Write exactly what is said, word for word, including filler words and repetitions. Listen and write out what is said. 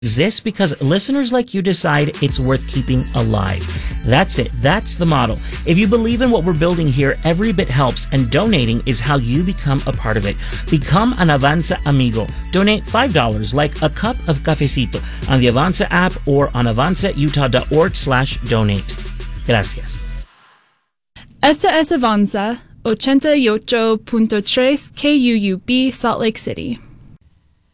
exists because listeners like you decide it's worth keeping alive. That's it. That's the model. If you believe in what we're building here, every bit helps, and donating is how you become a part of it. Become an Avanza amigo. Donate five dollars, like a cup of cafecito, on the Avanza app or on avanzautah.org slash donate. Gracias. Esta es Avanza, ochenta y ocho punto tres K U U B, Salt Lake City.